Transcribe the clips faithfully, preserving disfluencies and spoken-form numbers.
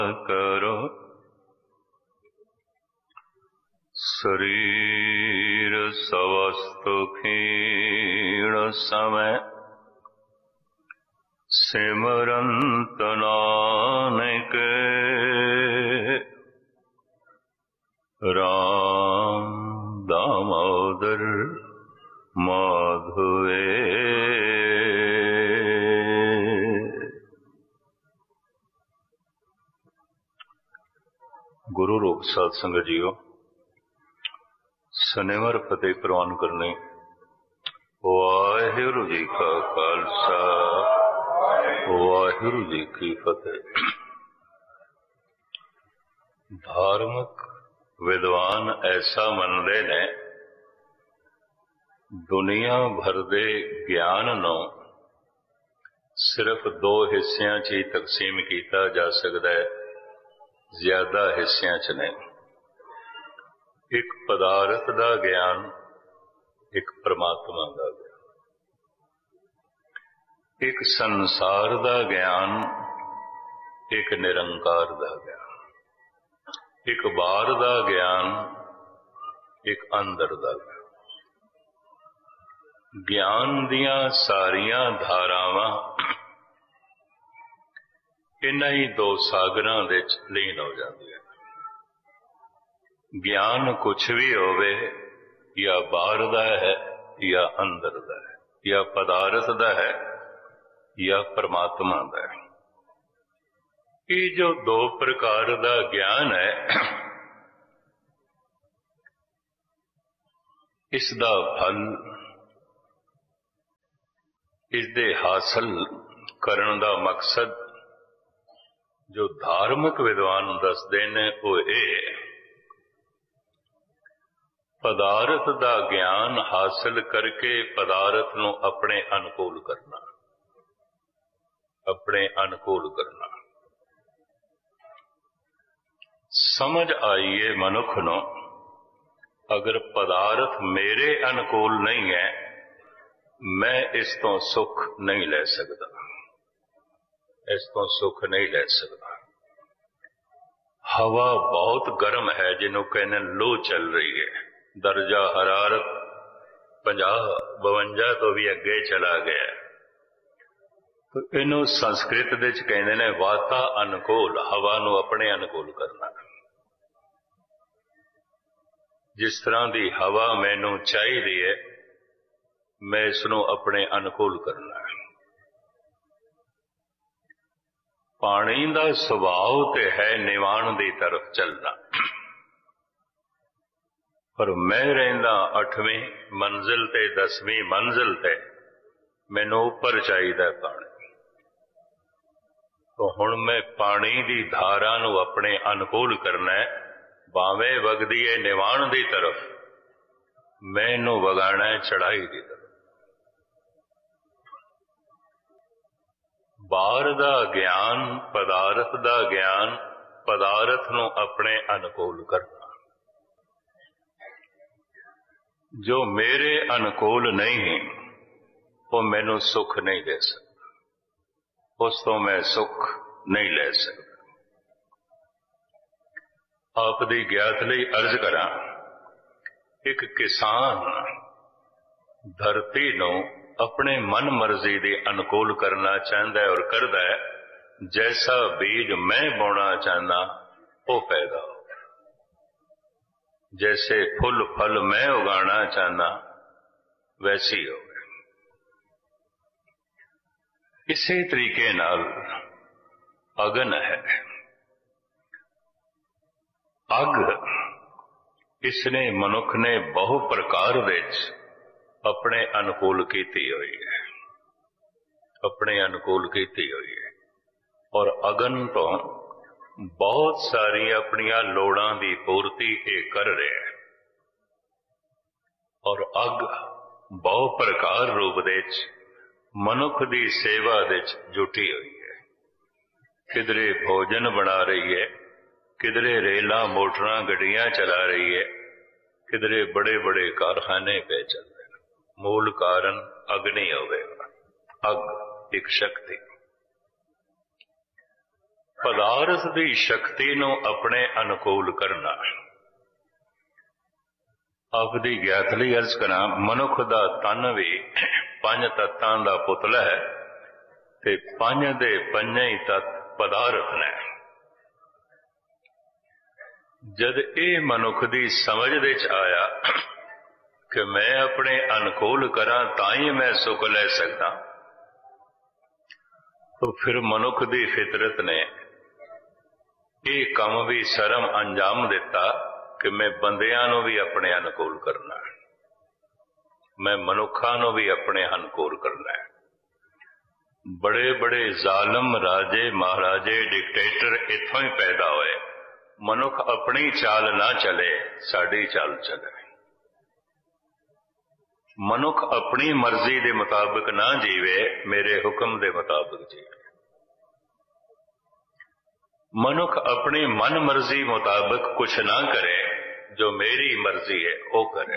करो शरीर सवस्तु क्षीण समय सिमरंत नानक राम दामोदर माधवे। गुरु रूप साध संगत जीओ, शनिवार फतेह प्रवान करने वाहिगुरु जी का खालसा वाहिगुरु जी की फतेह। धार्मिक विद्वान ऐसा मनते ने दुनिया भर दे ज्ञान नूं सिर्फ दो हिस्सियां च ही तकसीम किया जा सकता है, ज्यादा हिस्सियां च नहीं। एक पदार्थ का ज्ञान, एक परमात्मा का ज्ञान, एक संसार का ज्ञान, एक निरंकार का ज्ञान, एक बाहर का ज्ञान, एक अंदर का ज्ञान। ज्ञान दियां सारियां धारावां इन्हां ही दो सागरां दे विच लीन हो जांदियां। ज्ञान कुछ भी होवे, या बाहर दा है या अंदर दा है, या पदार्थ दा है या परमात्मा दा है। ये जो दो प्रकार दा ज्ञान है, इसदा फल, इसदे हासिल करन दा मकसद जो धार्मिक विद्वान दसदे ने वो ये पदार्थ का ज्ञान हासिल करके पदार्थ नूं अपने अनुकूल करना, अपने अनुकूल करना। समझ आइए मनुख नूं, अगर पदार्थ मेरे अनुकूल नहीं है, मैं इस तो सुख नहीं ले सकता, इस तो सुख नहीं ले सकता। हवा बहुत गर्म है, जिन्हों कहने लू चल रही है, दर्जा हरारत पचास बवंजा तो भी अगे चला गया, तो इनू संस्कृत दे च कहते ने वाता अनुकूल, हवा नू अपने अनुकूल करना। जिस तरह की हवा मैनू चाहिए है, मैं इसनू अपने अनुकूल करना है। पानी का सुभाव तो है निवाण की तरफ चलना, पर मैं रहिंदा अठवीं मंजिल ते दसवीं मंजिल ते, मैनू उपर चाहिए पानी। तो हुण मैं पानी की धारा नू अपने अनुकूल करना है, भावें वगदी है निवाण की तरफ, मैनू वगाना है चढ़ाई की तरफ। बाहर का ज्ञान, पदार्थ का ज्ञान, पदार्थ नूं अपने अनुकूल करना। जो मेरे अनुकूल नहीं, वो मैनू सुख नहीं दे सकता, उस तो मैं सुख नहीं ले सकता। आप दी ज्ञात लई अर्ज करा, एक किसान धरती नूं अपने मन मर्जी के अनुकूल करना चाहता है और करता है। जैसा बीज मैं बोना चाहना वो पैदा हो, जैसे फुल फल मैं उगाना चाहना वैसी हो। इसी तरीके नाल अगन है। अग इसने मनुख ने बहु प्रकार विच अपने अनुकूल की हुई है, अपने अनुकूल की हुई है। और अगन तो बहुत सारी अपनिया लोड़ां की पूर्ति ये कर रहे हैं। और अग बहु प्रकार रूप दे मनुख की सेवा विच जुटी हुई है। किधरे भोजन बना रही है, किधरे रेला मोटरां गड्डियां चला रही है, किधरे बड़े बड़े कारखाने पे चल रहे हैं। मूल कारण अग्नि होवेगा। अग एक शक्ति। ਪਦਾਰਥ ਦੀ ਸ਼ਕਤੀ ਨੂੰ ਆਪਣੇ ਅਨੁਕੂਲ ਕਰਨਾ। ਆਪ ਦੀ ਗਿਆਤ ਲਈ ਅਰਜ਼ ਕਰਾਂ, ਮਨੁੱਖ ਦਾ ਤਨ ਵੀ ਪੰਜ ਤੱਤਾਂ ਦਾ ਪੁਤਲਾ ਹੈ ਤੇ ਪੰਜ ਦੇ ਪੰਜੇ ਹੀ ਤੱਤ ਪਦਾਰਥ ਨੇ। ਜਦ ਇਹ ਮਨੁੱਖ ਦੀ ਸਮਝ ਦੇ ਚ ਆਇਆ ਕਿ ਮੈਂ ਆਪਣੇ ਅਨੁਕੂਲ ਕਰਾਂ ਤਾਂ ਹੀ ਮੈਂ ਸੁੱਖ ਲੈ ਸਕਦਾ, ਤਾਂ ਫਿਰ ਮਨੁੱਖ ਦੀ ਫਿਤਰਤ ਨੇ ਇਹ ਕੰਮ ਵੀ ਸਰਮ ਅੰਜਾਮ ਦਿੱਤਾ ਕਿ ਮੈਂ ਬੰਦਿਆਂ ਨੂੰ ਵੀ ਆਪਣੇ ਅਨੁਕੂਲ ਕਰਨਾ, ਮੈਂ ਮਨੁੱਖਾਂ ਨੂੰ ਵੀ ਆਪਣੇ ਅਨੁਕੂਲ ਕਰਨਾ ਹੈ। ਬੜੇ ਬੜੇ ਜ਼ਾਲਮ ਰਾਜੇ ਮਹਾਰਾਜੇ ਡਿਕਟੇਟਰ ਇੱਥੋਂ ਹੀ ਪੈਦਾ ਹੋਏ। ਮਨੁੱਖ ਆਪਣੀ ਚਾਲ ਨਾ ਚਲੇ, ਸਾਡੀ ਚਾਲ ਚਲੇ। ਮਨੁੱਖ ਆਪਣੀ ਮਰਜ਼ੀ ਦੇ ਮੁਤਾਬਕ ਨਾ ਜੀਵੇ, ਮੇਰੇ ਹੁਕਮ ਦੇ ਮੁਤਾਬਕ ਜੀਵੇ। ਮਨੁੱਖ ਆਪਣੀ ਮਨ ਮਰਜ਼ੀ ਮੁਤਾਬਕ ਕੁਛ ਨਾ ਕਰੇ, ਜੋ ਮੇਰੀ ਮਰਜ਼ੀ ਹੈ ਉਹ ਕਰੇ।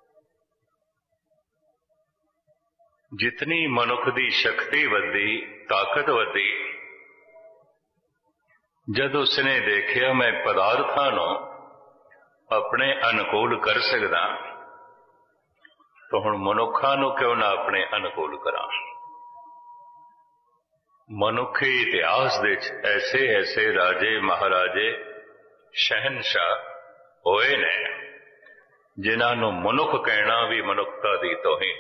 ਜਿਤਨੀ ਮਨੁੱਖ ਦੀ ਸ਼ਕਤੀ ਵਧੀ, ਤਾਕਤ ਵਧੀ, ਜਦ ਉਸਨੇ ਦੇਖਿਆ ਮੈਂ ਪਦਾਰਥਾਂ ਨੂੰ ਆਪਣੇ ਅਨੁਕੂਲ ਕਰ ਸਕਦਾ, ਤਾਂ ਹੁਣ ਮਨੁੱਖਾਂ ਨੂੰ ਕਿਉਂ ਨਾ ਆਪਣੇ ਅਨੁਕੂਲ ਕਰਾਂ। ਮਨੁੱਖੀ ਇਤਿਹਾਸ ਦੇ ਵਿੱਚ ਐਸੇ ਐਸੇ ਰਾਜੇ ਮਹਾਰਾਜੇ ਸ਼ਹਿਨਸ਼ਾਹ ਹੋਏ ਨੇ ਜਿਨ੍ਹਾਂ ਨੂੰ ਮਨੁੱਖ ਕਹਿਣਾ ਵੀ ਮਨੁੱਖਤਾ ਦੀ ਤੋਹੀਨ।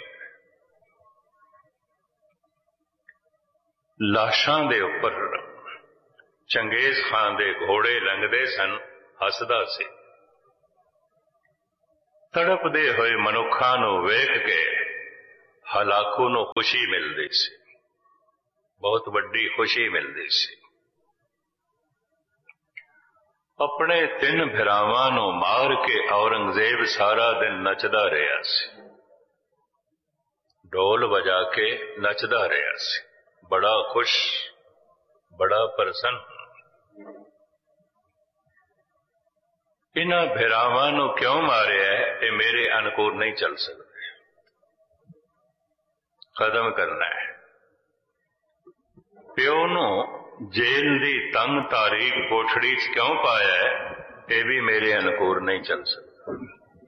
ਲਾਸ਼ਾਂ ਦੇ ਉੱਪਰ ਚੰਗੇਜ਼ ਖਾਨ ਦੇ ਘੋੜੇ ਲੰਘਦੇ ਸਨ, ਹੱਸਦਾ ਸੀ। ਤੜਪਦੇ ਹੋਏ ਮਨੁੱਖਾਂ ਨੂੰ ਵੇਖ ਕੇ ਹਲਾਕੂ ਨੂੰ ਖੁਸ਼ੀ ਮਿਲਦੀ ਸੀ, ਬਹੁਤ ਵੱਡੀ ਖੁਸ਼ੀ ਮਿਲਦੀ ਸੀ। ਆਪਣੇ ਤਿੰਨ ਭਰਾਵਾਂ ਨੂੰ ਮਾਰ ਕੇ ਔਰੰਗਜ਼ੇਬ ਸਾਰਾ ਦਿਨ ਨੱਚਦਾ ਰਿਹਾ ਸੀ, ਢੋਲ ਵਜਾ ਕੇ ਨੱਚਦਾ ਰਿਹਾ ਸੀ, ਬੜਾ ਖੁਸ਼, ਬੜਾ ਪ੍ਰਸੰਨ। ਇਹਨਾਂ ਭਰਾਵਾਂ ਨੂੰ ਕਿਉਂ ਮਾਰਿਆ? ਇਹ ਮੇਰੇ ਅਨੁਕੂਲ ਨਹੀਂ ਚੱਲ ਸਕਦੇ, ਖਤਮ ਕਰਨਾ ਹੈ। ਪਿਓ ਨੂੰ ਜੇਲ੍ਹ ਦੀ ਤੰਗ ਤਾਰੀਖ ਕੋਠੜੀ 'ਚ ਕਿਉਂ ਪਾਇਆ? ਇਹ ਵੀ ਮੇਰੇ ਅਨੁਕੂਲ ਨਹੀਂ ਚੱਲ ਸਕਦਾ।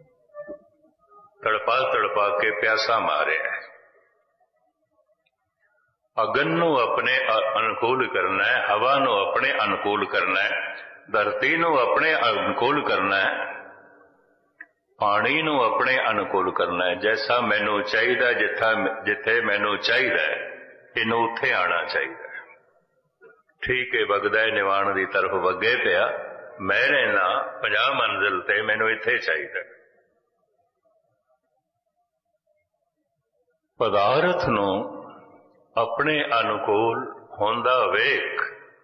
ਤੜਪਾ ਤੜਪਾ ਕੇ ਪਿਆਸਾ ਮਾਰਿਆ। ਅਗਨ ਨੂੰ ਆਪਣੇ ਅਨੁਕੂਲ ਕਰਨਾ ਹੈ, ਹਵਾ ਨੂੰ ਆਪਣੇ ਅਨੁਕੂਲ ਕਰਨਾ ਹੈ, ਧਰਤੀ ਨੂੰ ਆਪਣੇ ਅਨੁਕੂਲ ਕਰਨਾ ਹੈ, ਪਾਣੀ ਨੂੰ ਆਪਣੇ ਅਨੁਕੂਲ ਕਰਨਾ ਹੈ। ਜੈਸਾ ਮੈਨੂੰ ਚਾਹੀਦਾ, ਜਿੱਥਾ ਜਿੱਥੇ ਮੈਨੂੰ ਚਾਹੀਦਾ ਇਹਨੂੰ ਉੱਥੇ ਆਉਣਾ ਚਾਹੀਦਾ। ਠੀਕ ਹੈ, ਵਗਦਾ ਨਿਵਾਣ ਦੀ ਤਰਫ ਵਗੇ ਪਿਆ, ਮੈਂ ਰਹਿਣਾ ਪੰਜਾਹ ਮੰਜ਼ਿਲ ਤੇ, ਮੈਨੂੰ ਇੱਥੇ ਚਾਹੀਦਾ। ਪਦਾਰਥ ਨੂੰ ਆਪਣੇ ਅਨੁਕੂਲ ਹੁੰਦਾ ਵੇਖ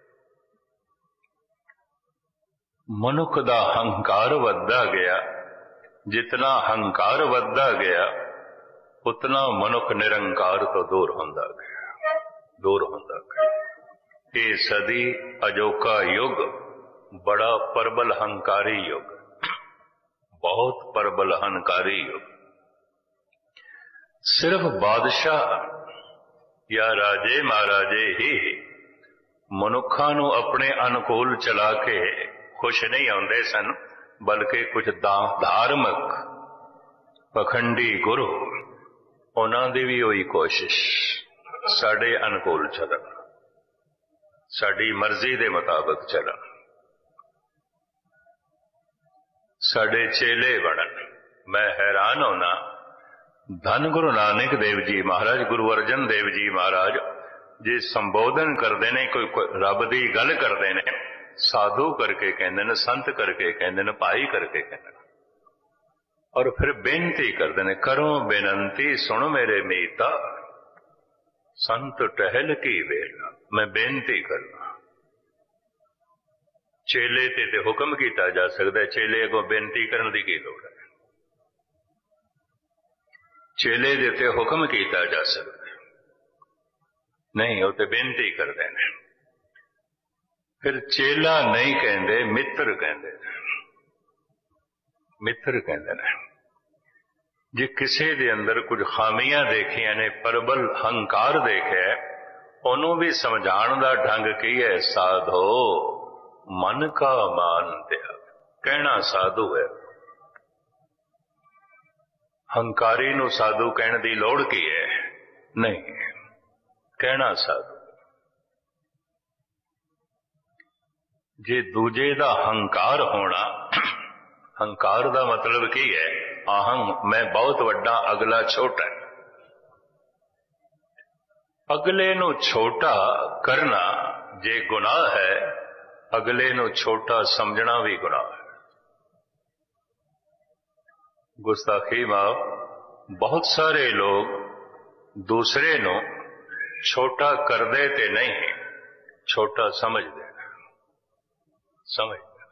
ਮਨੁੱਖ ਦਾ ਹੰਕਾਰ ਵੱਧਦਾ ਗਿਆ। ਜਿਤਨਾ ਹੰਕਾਰ ਵੱਧਦਾ ਗਿਆ ਉਤਨਾ ਮਨੁੱਖ ਨਿਰੰਕਾਰ ਤੋਂ ਦੂਰ ਹੁੰਦਾ ਗਿਆ, ਦੂਰ ਹੁੰਦਾ ਗਿਆ। ਇਹ ਸਦੀ ਅਜੋਕਾ ਯੁੱਗ ਬੜਾ ਪ੍ਰਬਲ ਹੰਕਾਰੀ ਯੁੱਗ, ਬਹੁਤ ਪ੍ਰਬਲ ਹੰਕਾਰੀ ਯੁੱਗ। ਸਿਰਫ ਬਾਦਸ਼ਾਹ ਜਾਂ ਰਾਜੇ ਮਹਾਰਾਜੇ ਹੀ ਮਨੁੱਖਾਂ ਨੂੰ ਆਪਣੇ ਅਨੁਕੂਲ ਚਲਾ ਕੇ ਖੁਸ਼ ਨਹੀਂ ਆਉਂਦੇ ਸਨ, ਬਲਕਿ ਕੁਝ ਧਾਰਮਿਕ ਪਖੰਡੀ ਗੁਰੂ, ਉਹਨਾਂ ਦੀ ਵੀ ਉਹੀ ਕੋਸ਼ਿਸ਼, ਸਾਡੇ ਅਨੁਕੂਲ ਚੱਲਣ, ਸਾਡੀ ਮਰਜ਼ੀ ਦੇ ਮੁਤਾਬਕ ਚੱਲਣ, ਸਾਡੇ ਚੇਲੇ ਬਣਨ। ਮੈਂ ਹੈਰਾਨ ਹੋਣਾ, ਧੰਨ ਗੁਰੂ ਨਾਨਕ ਦੇਵ ਜੀ ਮਹਾਰਾਜ, ਗੁਰੂ ਅਰਜਨ ਦੇਵ ਜੀ ਮਹਾਰਾਜ ਜੇ ਸੰਬੋਧਨ ਕਰਦੇ ਨੇ, ਕੋਈ ਰੱਬ ਦੀ ਗੱਲ ਕਰਦੇ ਨੇ, ਸਾਧੂ ਕਰਕੇ ਕਹਿੰਦੇ ਨੇ, ਸੰਤ ਕਰਕੇ ਕਹਿੰਦੇ ਨੇ, ਭਾਈ ਕਰਕੇ ਕਹਿੰਦੇ ਨੇ, ਔਰ ਫਿਰ ਬੇਨਤੀ ਕਰਦੇ ਨੇ, ਕਰੋ ਬੇਨਤੀ ਸੁਣ ਮੇਰੇ ਮੀਤਾ, ਸੰਤ ਟਹਿਲ ਕੀ ਵੇਲਾ। ਮੈਂ ਬੇਨਤੀ ਕਰਨਾ। ਚੇਲੇ ਤੇ ਤੇ ਹੁਕਮ ਕੀਤਾ ਜਾ ਸਕਦਾ, ਚੇਲੇ ਅੱਗੋਂ ਬੇਨਤੀ ਕਰਨ ਦੀ ਕੀ ਲੋੜ ਹੈ? ਚੇਲੇ ਦੇ ਤੇ ਹੁਕਮ ਕੀਤਾ ਜਾ ਸਕਦਾ ਨਹੀਂ, ਉਹ ਤੇ ਬੇਨਤੀ ਕਰਦੇ ਨੇ। ਫਿਰ ਚੇਲਾ ਨਹੀਂ ਕਹਿੰਦੇ, ਮਿੱਤਰ ਕਹਿੰਦੇ ਨੇ, ਮਿੱਤਰ ਕਹਿੰਦੇ ਨੇ। ਜੇ ਕਿਸੇ ਦੇ ਅੰਦਰ ਕੁਝ ਖਾਮੀਆਂ ਦੇਖੀਆਂ ਨੇ, ਪ੍ਰਬਲ ਹੰਕਾਰ ਦੇਖਿਆ, ਉਹਨੂੰ ਵੀ ਸਮਝਾਉਣ ਦਾ ढंग ਕੀ है, साधो मन का मान त्याग। कहना साधु है, हंकारी नूं साधु कहने की लोड़ की है? नहीं, कहना साधु। जे दूजे दा हंकार होना, हंकार दा मतलब की है? आहंग, मैं बहुत वड्डा, अगला छोटा। अगले नूं छोटा करना जे गुनाह है, अगले नूं छोटा समझना भी गुनाह है। गुस्ताखी माफ, बहुत सारे लोग दूसरे नूं छोटा करदे ते नहीं, छोटा समझदे समझदे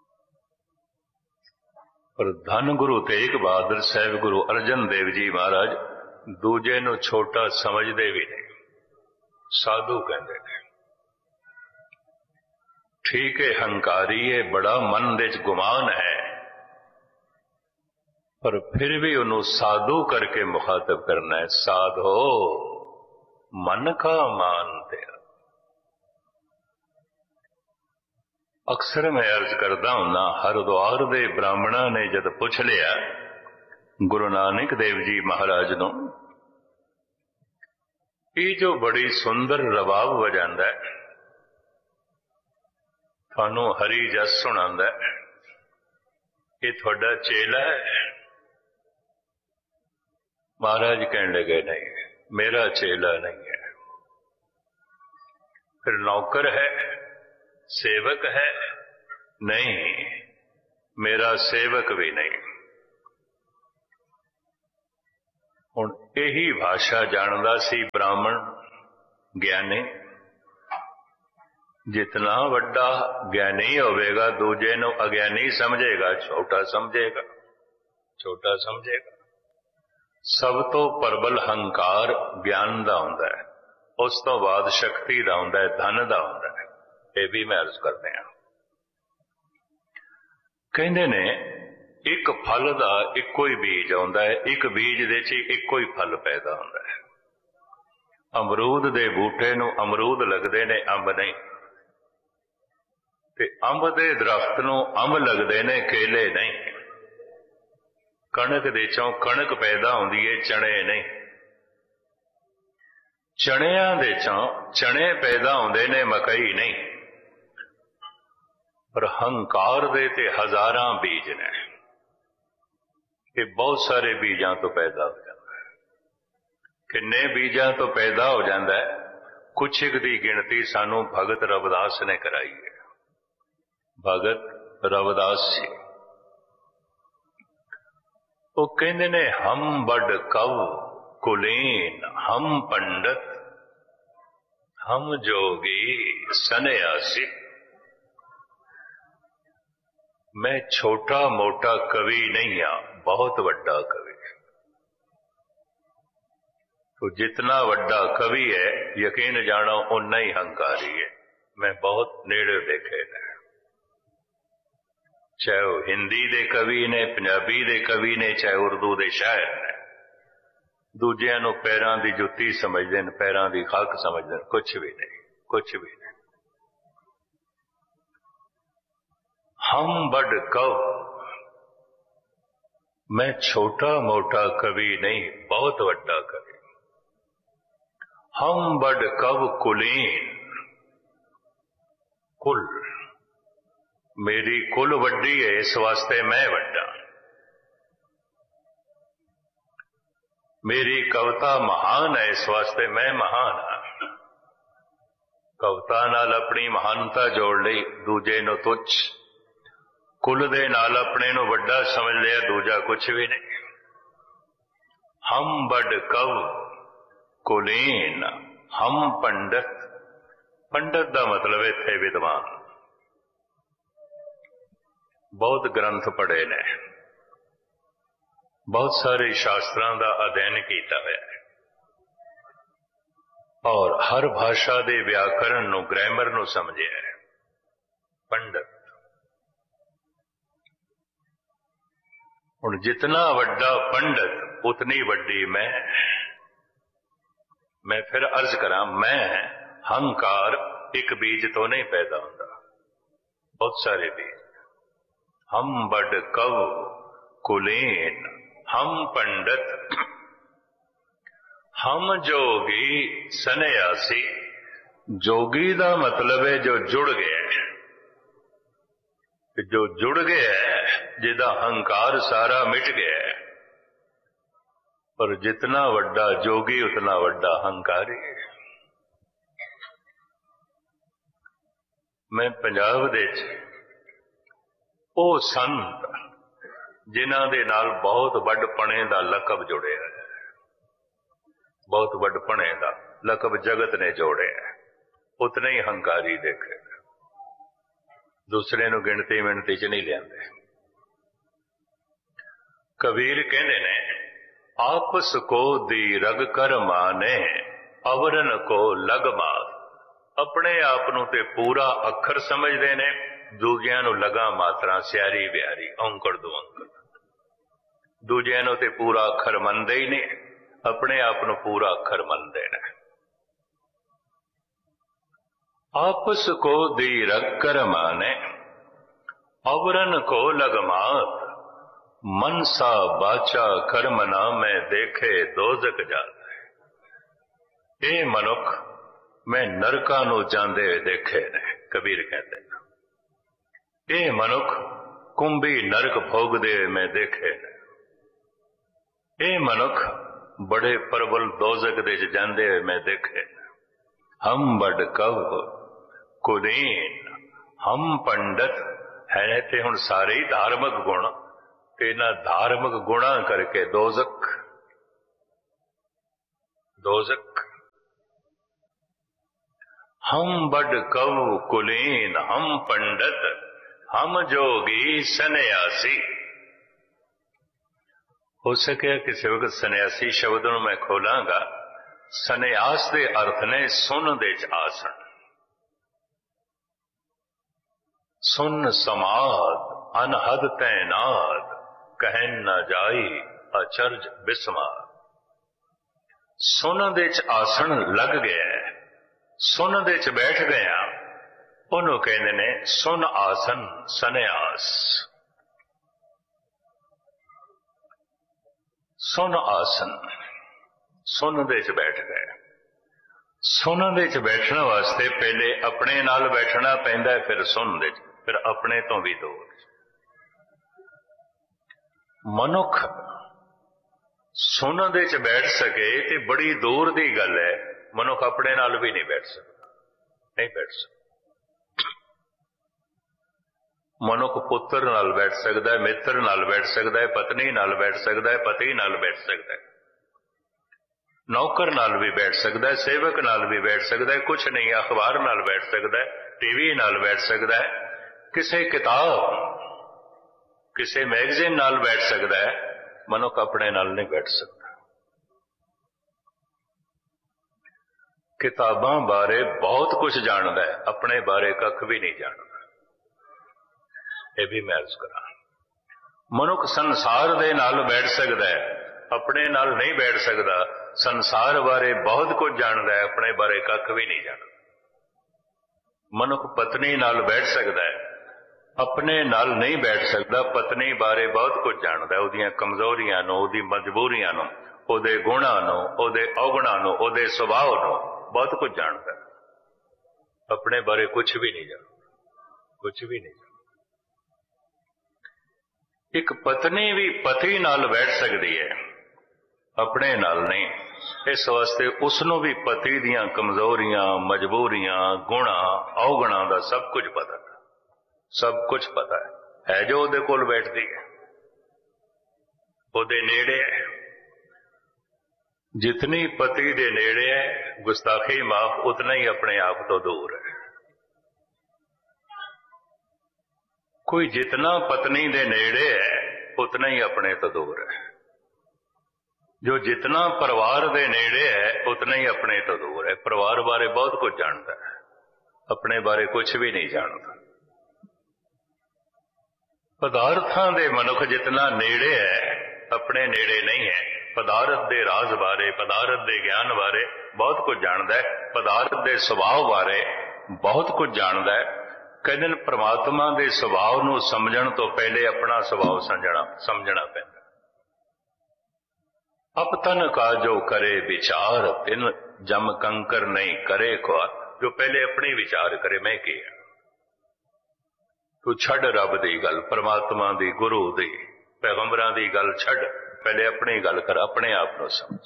पर धन गुरु तेग बहादुर साहब, गुरु अर्जन देव जी महाराज दूजे नूं छोटा समझदे भी नहीं, साधु कहते हैं। ठीक है, हंकारी है, बड़ा मन दे गुमान है, पर फिर भी उन्होंने साधु करके मुखातब करना है। साधो मन का मान तेरा। अक्सर मैं अर्ज करता हूं ना, हरिद्वार दे ब्राह्मणा ने जद पूछ लिया गुरु नानक देव जी महाराज नूं, ये जो बड़ी सुंदर रबाब वजांदा है, थानू हरी जस सुणांदा है, ये थोड़ा चेला है? महाराज कहने लगे नहीं, मेरा चेला नहीं है। फिर नौकर है, सेवक है? नहीं, मेरा सेवक भी नहीं। हुण यही भाषा जानदा सी ब्राह्मण ज्ञानी। जितना वड्डा ज्ञानी होवेगा, दूजे नूं अज्ञानी समझेगा, छोटा समझेगा, छोटा समझेगा। सब तो परबल हंकार ज्ञान दा हुंदा है, उस तो बाद शक्ति दा हुंदा है, धन दा हुंदा है। ये भी मैं अर्ज करदे हां। कहंदे ने एक फल दा इक्को ही बीज आउंदा है, एक बीज दे च इक्को ही फल पैदा हुंदा है। अमरूद दे बूटे नूं अमरूद लगदे ने, अंब नहीं। ते अंब दे दरख्त नूं अंब लगदे ने, केले नहीं। कणक दे चों कणक पैदा होंदी है, चने नहीं। चणियां दे चों चने पैदा होंदे ने, मकई नहीं। पर हंकार दे ते हजारां बीज ने, ये बहुत सारे बीजां तो पैदा हो जाता है। किन्ने बीजां तो पैदा हो जाता है? कुछ एक दी गिनती सानू भगत रविदास ने कराई है। भगत रविदास जी वो कहते ने, हम बड़ कव कुलीन, हम पंडित, हम जोगी सन्यासी। मैं छोटा मोटा कवि नहीं हाँ, बहुत बड़ा कवि। तो जितना बड़ा कवि है, यकीन जानो उन्ना ही हंकारी है। मैं बहुत नेड़े देखे ने, चाहे वो हिंदी दे कवि ने, पंजाबी दे कवि ने, चाहे उर्दू दे शायर ने। दूजियां नूं पैरां दी जुत्ती समझदे ने, पैरां दी खाक समझदे ने, कुछ भी नहीं, कुछ भी नहीं। हम बड़ कव, मैं छोटा मोटा कवि नहीं, बहुत बड़ा कवि। हम बड़ कव कुलीन, कुल मेरी कुल वड्डी है, इस वास्ते मैं वड्डा। मेरी कविता महान है, इस वास्ते मैं महान हाँ। कविता नाल अपनी महानता जोड़ ली, दूजे नूं तुच्छ। कुल दे नाल अपने नूं वड्डा समझ लिया, दूजा कुछ भी नहीं। हम बड़ कव कुलीन, हम पंडित। पंडित का मतलब इत्थे विद्वान। बहुत ग्रंथ पढ़े ने, बहुत सारे शास्त्रां का अध्ययन किया है, और हर भाषा के व्याकरण नूं, ग्रामर नूं समझे है। पंडित। हुण जितना वड्डा पंडित उतनी वड्डी मैं। मैं फिर अर्ज करा, मैं हंकार एक बीज तो नहीं पैदा होता, बहुत सारे बीज। हम बड़ कव कुलीन, हम पंडित, हम जोगी सन्यासी। जोगी का मतलब है जो जुड़ गया है, जो जुड़ गया है, जिदा हंकार सारा मिट गया है। पर जितना वड्डा जोगी उतना वड्डा हंकारी है। मैं पंजाब दे ਉਹ ਸੰਤ जिन्हां दे नाल बहुत वड्डपणे दा लकब जुड़िया है, बहुत वड्डपणे दा लकब जगत ने जोड़िया है, उतने ही हंकारी देखे, दूसरे नूं गिणती मिणती च नहीं लियाते। कबीर कहते ने आपस को दी रग कर माने, अवरन को लग मार। अपने आप नूं ते पूरा अखर समझते ने, दूजियां नूं लगा मात्रा सियारी बिहारी औंकड़ दो अंकड़। दूजियां नूं ते पूरा अखर मनदे ही नहीं, अपने आप नूं पूरा अखर मनदे ने। आपस को दी रग कर माने, अवरन को लग मात। मनसा बाचा कर्म ना मैं देखे दोजक जात। ए मनुख मैं नरका नूं जांदे देखे ने, कबीर कहते हैं। ए मनुख कुंभी नरक भोगदे मैं देखे ने। ए मनुख बड़े प्रबल दोजक दे जांदे मैं देखे ने। हम बड़ कव कुलीन, हम पंडित है ते हुण सारे ही धार्मिक गुण, ते इन्हां धार्मिक गुणा करके दोजक दोजक। हम बड़ कव कुलीन, हम पंडित, हम जोगी सन्यासी। हो सके किसी वक्त सन्यासी शब्द नूं मैं खोलांगा। सन्यास दे अर्थ ने सुन दे च आसन, सुन समाद अनहद तैनाद, कहन न जाई अचरज बिस्मार। सुन दे च आसन लग गया है, सुन दे च बैठ गया, ਉਹਨੂੰ ਕਹਿੰਦੇ ਨੇ ਸੁਨ ਆਸਨ ਸੰਨਿਆਸ। ਸੁਨ ਆਸਨ, ਸੁਨ ਦੇ ਚ ਬੈਠ ਗਏ। ਸੁਨ ਦੇ ਚ ਬੈਠਣ ਵਾਸਤੇ ਪਹਿਲੇ ਆਪਣੇ ਨਾਲ ਬੈਠਣਾ ਪੈਂਦਾ, ਫਿਰ ਸੁਨ ਦੇ ਚ, ਫਿਰ ਆਪਣੇ ਤੋਂ ਵੀ ਦੂਰ। ਮਨੁੱਖ ਸੁਨ ਦੇ ਚ ਬੈਠ ਸਕੇ ਤੇ ਬੜੀ ਦੂਰ ਦੀ ਗੱਲ ਹੈ। ਮਨੁੱਖ ਆਪਣੇ ਨਾਲ ਵੀ ਨਹੀਂ ਬੈਠ ਸਕਦਾ, ਨਹੀਂ ਬੈਠ ਸਕਦਾ। मनुख पुत्र नाल बैठ सकता है, मित्र नाल बैठ सकता है, पत्नी नाल बैठ सकता है, पति नाल बैठ सकता है, नौकर नाल भी बैठ सकता है, सेवक नाल भी बैठ सकता है, कुछ नहीं अखबार नाल बैठ सकता है, टीवी नाल बैठ सकता है, किसी किताब किसी मैगजीन नाल बैठ सकता है। मनुख अपने नाल नहीं बैठ सकता। किताबां बारे बहुत कुछ जानता है, अपने बारे कख भी नहीं जानता। ये भी मैं अर्ज करा। मनुख संसार दे नाल बैठ सकता है, अपने नाल नहीं बैठ सकता। संसार बारे बहुत कुछ जानता है, अपने बारे कख भी नहीं जानता। मनुख पत्नी नाल बैठ सकता है, अपने नाल नहीं बैठ सकता। पत्नी बारे बहुत कुछ जानता है, उहदियां कमजोरियां नूं, उहदी मजबूरियां नूं, उहदे गुणां नूं, उहदे अवगुणां नूं, उहदे सुभाव नूं बहुत कुछ जानता है। अपने बारे कुछ भी नहीं जानता, कुछ भी नहीं जानता। एक पत्नी भी पति नाल बैठ सकती है, अपने नाल नहीं। इस वास्ते उसनों भी पति दियां कमजोरियां, मजबूरियां, गुणा अवगुणा का सब कुछ पता है, सब कुछ पता है, है जो उहदे कोल बैठती है, उहदे नेड़े है। जितनी पति दे नेड़े है गुस्ताखी माफ, उतना ही अपने आप तो दूर है। कोई जितना पत्नी दे नेड़े है उतना ही अपने तो दूर है। जो जितना परिवार दे नेड़े है उतना ही अपने तो दूर है। परिवार बारे बहुत कुछ जानता है, अपने बारे कुछ भी नहीं जानता। पदार्थां दे मनुख जितना नेड़े है अपने नेड़े नहीं है। पदार्थ दे राज बारे, पदार्थ दे ज्ञान बारे बहुत कुछ जानता है, पदार्थ के सुभाव बारे बहुत कुछ जानता है। कई दिन परमात्मा के सुभाव नूं समझण तो पहले अपना सुभाव समझना समझना पैंदा। अपतन का जो करे विचार, तिन जम कंकर नहीं करे ख्वार। जो पहले अपने विचार करे मैं की है। तू छड़ रब की गल, परमात्मा की, गुरु की, पैगंबरां की गल छड़, पहले अपनी गल कर, अपने आप को समझ।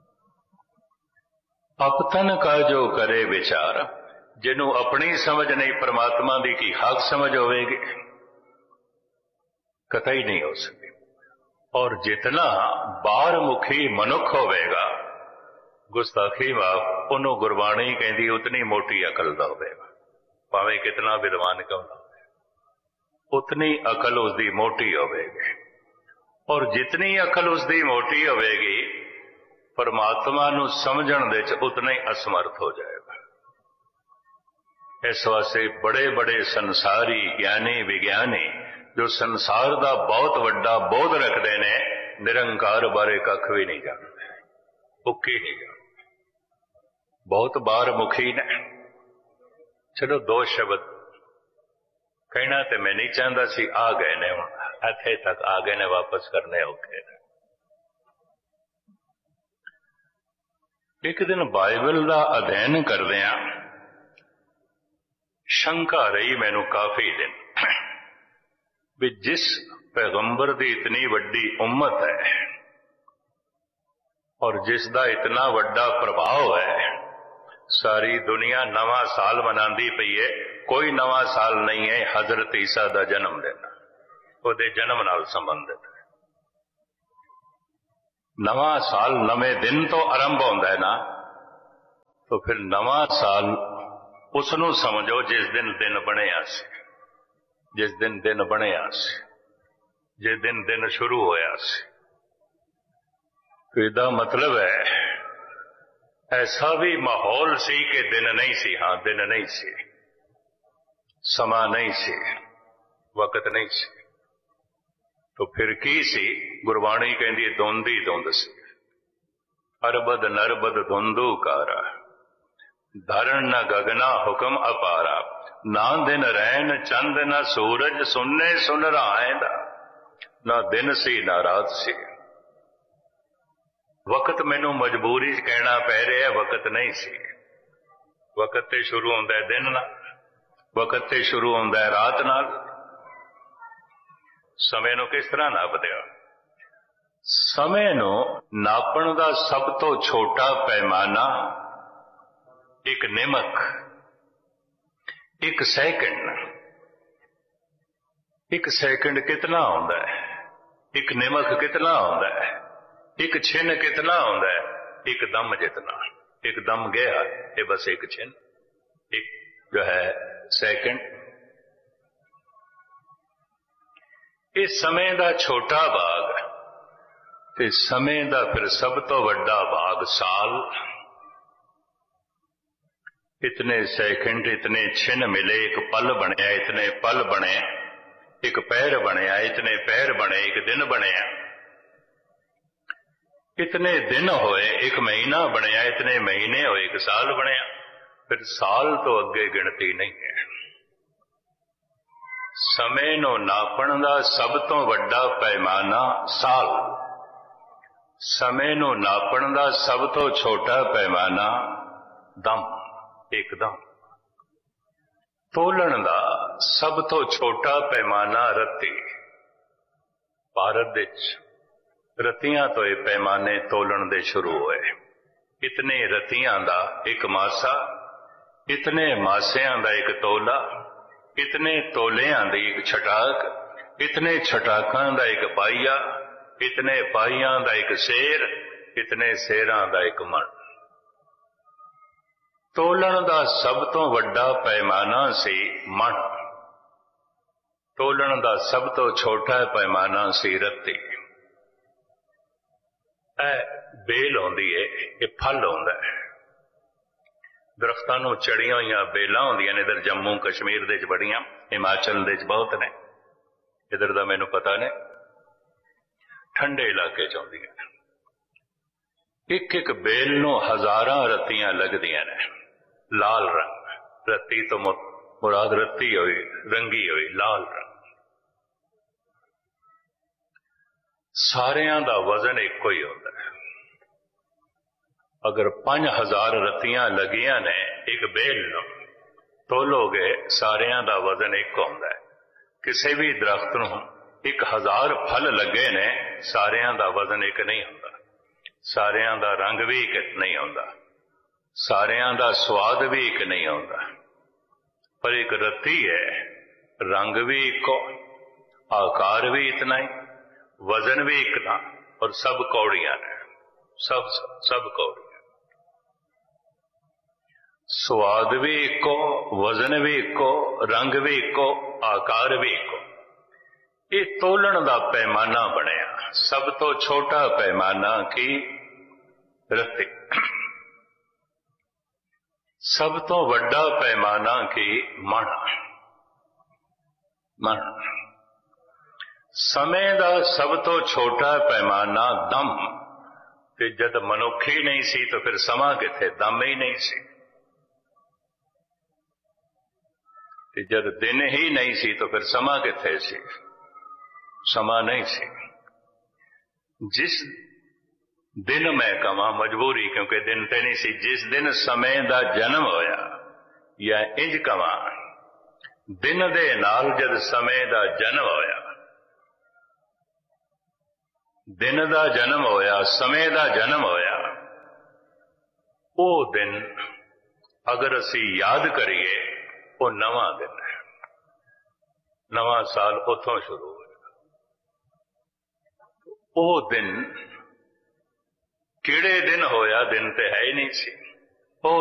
अपतन का जो करे विचार, जिन्हों अपनी समझ नहीं परमात्मा की की हक समझ होगी, कतई नहीं हो सकती। और जितना बाहर मुखी मनुख होगा, गुस्ताखी माफ, उन्होंने गुरबाणी कहती उतनी मोटी अकल का होगा। भावें कितना विद्वान क्यों ना हो, उतनी अकल उसकी मोटी होगी। और जितनी अकल उसकी मोटी होगी, परमात्मा नूं समझण दे च उतना ही असमर्थ हो जाएगा। इस वास्ते बड़े बड़े संसारी ज्ञानी विज्ञानी जो संसार का बहुत वड्डा बोध रखते हैं, निरंकार बारे कख भी नहीं जानते, उकी नहीं जानते, बहुत बार मुखी ने। चलो दो शब्द कहना तो मैं नहीं चाहता सी, आ गए ने हुण इत्थे तक आ गए ने, वापस करने औखे ने। एक दिन बाइबल का अध्ययन करदियां शंका रही मैनू काफी दिन भी जिस पैगंबर की इतनी वड्डी उम्मत है और जिसका इतना वड्डा प्रभाव है, सारी दुनिया नवा साल मनाती पई है, कोई नवा साल नहीं है हजरत ईसा का जन्म दिन, उहदे जन्म नाल संबंधित है। नवा साल नवे दिन तो आरंभ होंदा है ना, तो फिर नवा साल उसनू समझो जिस दिन दिन बनिया सी, जिस दिन दिन बनिया सी, जिस दिन दिन शुरू होया सी। तो इसदा मतलब है ऐसा भी माहौल सी कि दिन नहीं सी, हाँ दिन नहीं सी, समा नहीं सी, वक्त नहीं सी। तो फिर की सी? गुरबाणी कहती धुंध ही धुंध सी। अरबद नरबद धुंधू कारा, धरण न गगना हुक्म अपारा। ना दिन रैन चंद न सूरज, सुनने सुन रहा ना दिन सी ना रात सी। वक्त मैनू मजबूरी च कहना पै रहा, वक्त नहीं सी। वक्त ते शुरू होंदा है दिन नाल, वक्त ते शुरू होंदा है रात नाल। समय नू किस तरह नापदे हो? समय नू नापण दा सब तो छोटा पैमाना एक निमक, एक सैकंड। एक सैकंड कितना होंदा है? एक निमक कितना होंदा है? एक छिन कितना होंदा है? एक दम जितना। एक दम गया, ये बस एक छिन, एक जो है सैकंड। इस समय का छोटा भाग ते समय का फिर सब तो वड्डा भाग साल। इतने सैकंड, इतने छिन मिले, एक पल बनया, इतने पल बने, एक पैर बनया, इतने पैर बने, एक दिन बनया। इतने दिन होए, एक महीना बनया, इतने महीने होए, एक साल बनया। फिर साल तो अगे गिनती नहीं है। समय नू नापण दा सब तो वड्डा पैमाना साल, समय नू नापण दा सब तो छोटा पैमाना दम, एकदम। तोलण दा सब तो छोटा पैमाना रत्ती। भारत विच रत्तियां तो यह पैमाने तोलण दे शुरू होए। इतने रत्तियां दा एक मासा, इतने मासियां दा एक तोला, इतने तोलियां दी एक छटाक, इतने छटाकां दा एक पाइया, इतने पाइयां दा एक सेर, इतने सेरां दा एक मन। तोलण दा सब तो वड्डा पैमाना सी मन, तोलण दा सब तो छोटा पैमाना सी रत्ती। ए बेल होंदी है, ये फल होंदा है। दरख्तां नूं चढ़ियां होईयां बेलां होंदियां ने, इधर जम्मू कश्मीर दे च बड़ियां, हिमाचल दे च बहुत ने, इधर दा मैनूं पता ने, ठंडे इलाके च होंदियां। एक एक बेल नूं हजारां रत्तियां लगदियां ने। लाल रंग। रत्ती तो मुराद रत्ती हुई, रंगी हुई, लाल रंग। सारियां दा वजन एको ही होता है। अगर पांच हजार रत्तियां लगियां ने एक बेल नूं तोलोगे, सारियां दा वजन एक होंदा है। किसी भी दरख्त नूं एक हजार फल लगे ने, सारियां दा वजन एक नहीं होंदा। सारियां दा रंग भी एक नहीं होंदा, सारियां दा स्वाद भी एक नहीं होंदा। पर एक रत्ती है, रंग भी इको, आकार भी इतना ही, वजन भी इतना, और सब कौड़ियां ने, सब सब, सब कौड़ियां। स्वाद भी इको, वजन भी इको, रंग भी इको, आकार भी इको। ये तोलन दा पैमाना बनिया। सब तो छोटा पैमाना की रत्ती, सब तो वड्डा पैमाना की मण। मण समय दा सब तो छोटा पैमाना दम। ते जद मनुख ही नहीं सी तो फिर समा किथे, दम ही नहीं सी। ते जद दिन ही नहीं सी तो फिर समा किथे सी, समा नहीं सी। जिस दिन मैं कमा मजबूरी, क्योंकि दिन ते नहीं सी, जिस दिन समय दा जन्म होया, या इंज कमा दिन दे नाल जद समय दा जन्म होया, दिन दा जन्म होया, समय दा जन्म होया, वो दिन अगर असी याद करिए, वो नवा दिन है। नवा साल उथों शुरू हो। वो दिन किहड़े दिन होया, दिन ते है ही नहीं सी।